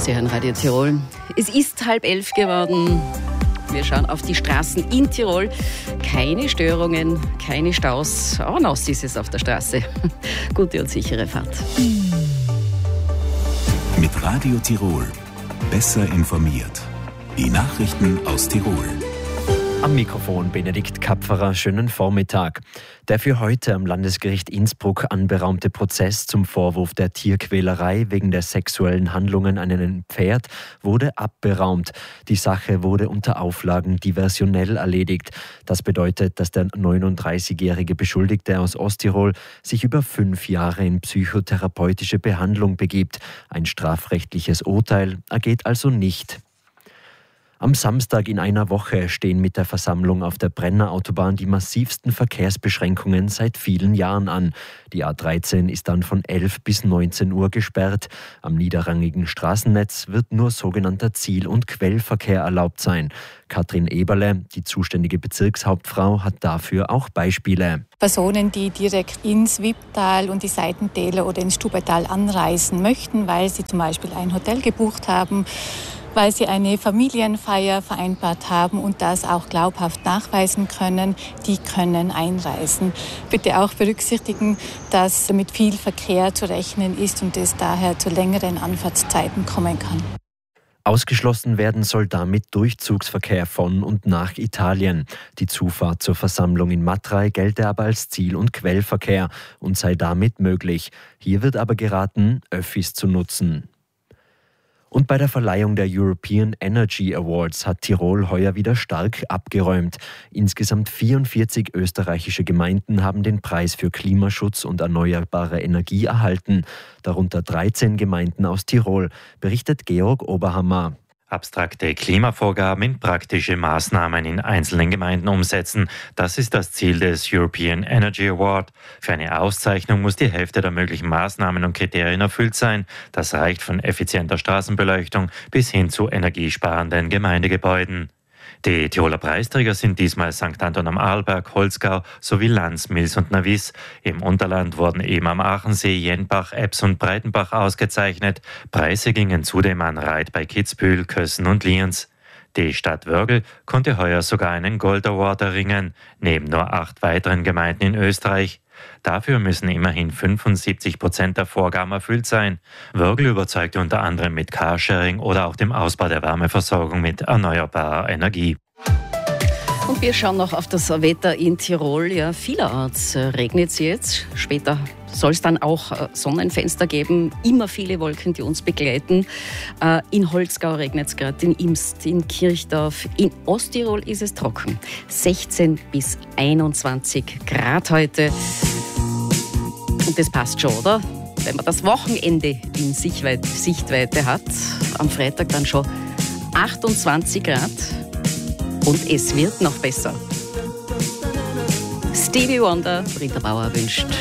Sie hören Radio Tirol. Es ist 10:30 geworden. Wir schauen auf die Straßen in Tirol. Keine Störungen, keine Staus, aber nass ist es auf der Straße. Gute und sichere Fahrt. Mit Radio Tirol. Besser informiert. Die Nachrichten aus Tirol. Am Mikrofon Benedikt Kapferer, schönen Vormittag. Der für heute am Landesgericht Innsbruck anberaumte Prozess zum Vorwurf der Tierquälerei wegen der sexuellen Handlungen an einem Pferd wurde abberaumt. Die Sache wurde unter Auflagen diversionell erledigt. Das bedeutet, dass der 39-jährige Beschuldigte aus Osttirol sich über 5 Jahre in psychotherapeutische Behandlung begibt. Ein strafrechtliches Urteil ergeht also nicht. Am Samstag in einer Woche stehen mit der Versammlung auf der Brennerautobahn die massivsten Verkehrsbeschränkungen seit vielen Jahren an. Die A13 ist dann von 11 bis 19 Uhr gesperrt. Am niederrangigen Straßennetz wird nur sogenannter Ziel- und Quellverkehr erlaubt sein. Katrin Eberle, die zuständige Bezirkshauptfrau, hat dafür auch Beispiele. Personen, die direkt ins Wipptal und die Seitentäler oder ins Stubaital anreisen möchten, weil sie zum Beispiel ein Hotel gebucht haben, weil sie eine Familienfeier vereinbart haben und das auch glaubhaft nachweisen können, die können einreisen. Bitte auch berücksichtigen, dass mit viel Verkehr zu rechnen ist und es daher zu längeren Anfahrtszeiten kommen kann. Ausgeschlossen werden soll damit Durchzugsverkehr von und nach Italien. Die Zufahrt zur Versammlung in Matrei gelte aber als Ziel- und Quellverkehr und sei damit möglich. Hier wird aber geraten, Öffis zu nutzen. Und bei der Verleihung der European Energy Awards hat Tirol heuer wieder stark abgeräumt. Insgesamt 44 österreichische Gemeinden haben den Preis für Klimaschutz und erneuerbare Energie erhalten. Darunter 13 Gemeinden aus Tirol, berichtet Georg Oberhammer. Abstrakte Klimavorgaben in praktische Maßnahmen in einzelnen Gemeinden umsetzen. Das ist das Ziel des European Energy Award. Für eine Auszeichnung muss die Hälfte der möglichen Maßnahmen und Kriterien erfüllt sein. Das reicht von effizienter Straßenbeleuchtung bis hin zu energiesparenden Gemeindegebäuden. Die Tiroler Preisträger sind diesmal St. Anton am Arlberg, Holzgau sowie Lanz, Mils und Navis. Im Unterland wurden eben am Aachensee, Jenbach, Ebbs und Breitenbach ausgezeichnet. Preise gingen zudem an Reit bei Kitzbühel, Kössen und Lienz. Die Stadt Wörgl konnte heuer sogar einen Gold Award erringen, neben nur 8 weiteren Gemeinden in Österreich. Dafür müssen immerhin 75% der Vorgaben erfüllt sein. Wörgl überzeugte unter anderem mit Carsharing oder auch dem Ausbau der Wärmeversorgung mit erneuerbarer Energie. Und wir schauen noch auf das Wetter in Tirol. Ja, vielerorts regnet es jetzt. Später soll es dann auch Sonnenfenster geben. Immer viele Wolken, die uns begleiten. In Holzgau regnet es gerade, in Imst, in Kirchdorf. In Osttirol ist es trocken. 16 bis 21 Grad heute. Und das passt schon, oder? Wenn man das Wochenende in Sichtweite hat, am Freitag dann schon 28 Grad. Und es wird noch besser. Stevie Wonder, Rita Bauer wünscht